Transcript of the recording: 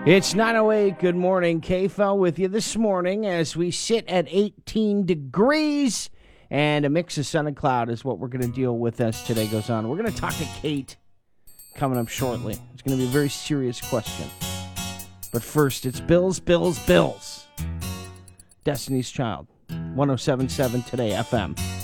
It's 9:08. Good morning. K-Fel with you this morning as we sit at 18 degrees and a mix of sun and cloud is what we're going to deal with as today goes on. We're going to talk to Kate coming up shortly. It's going to be a very serious question. But first, it's Bills. Destiny's Child. 107.7 Today FM.